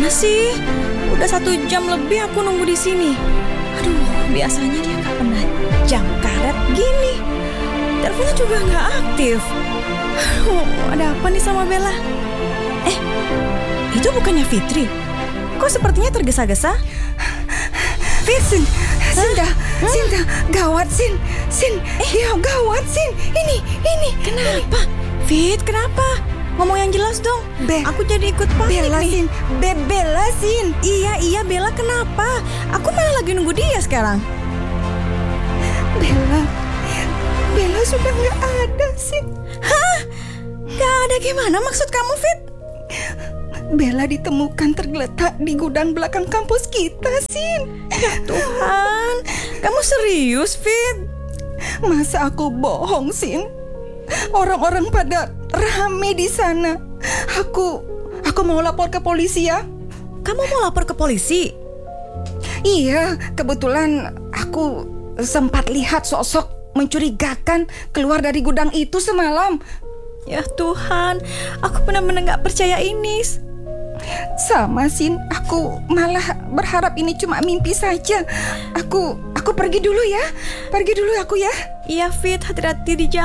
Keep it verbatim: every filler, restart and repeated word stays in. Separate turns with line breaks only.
Mana sih? Udah satu jam lebih aku nunggu di sini. Aduh, biasanya dia nggak pernah jam karet gini. Teleponnya juga nggak aktif. Aduh, ada apa nih sama Bella? Eh, itu bukannya Fitri? Kok sepertinya tergesa-gesa?
Fit, Sin, Sinta, Sinta, gawat Sin, Sin,
Eh.
dia gawat Sin. Ini, ini,
Kenapa? Fit, kenapa? Ngomong yang jelas dong.
Be-
Aku jadi ikut panik
Bella
nih.
Sin, Be Bella Sin.
Iya, iya Bella kenapa? Aku malah lagi nunggu dia sekarang.
Bella, Bella sudah nggak ada Sin.
Hah? Gak ada gimana maksud kamu, Fit?
Bella ditemukan tergeletak di gudang belakang kampus kita, Sin.
Tuhan, kamu serius, Fit?
Masa aku bohong, Sin? Orang-orang pada rame di sana. Aku, aku mau lapor ke polisi ya.
Kamu mau lapor ke polisi?
Iya, kebetulan aku sempat lihat sosok mencurigakan keluar dari gudang itu semalam.
Ya Tuhan, aku benar-benar gak percaya ini.
Sama, Sin, aku malah berharap ini cuma mimpi saja. Aku, aku pergi dulu ya. Pergi dulu aku ya.
Iya, Fit, hati-hati di jalan.